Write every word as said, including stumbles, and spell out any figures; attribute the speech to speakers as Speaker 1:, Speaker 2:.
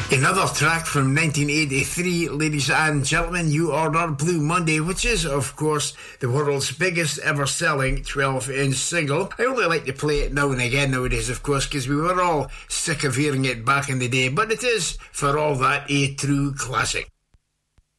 Speaker 1: Another track from nineteen eighty-three, ladies and gentlemen, You Order Blue Monday, which is, of course, the world's biggest ever selling twelve inch single. I only like to play it now and again nowadays, of course, because we were all sick of hearing it back in the day, but it is, for all that, a true classic.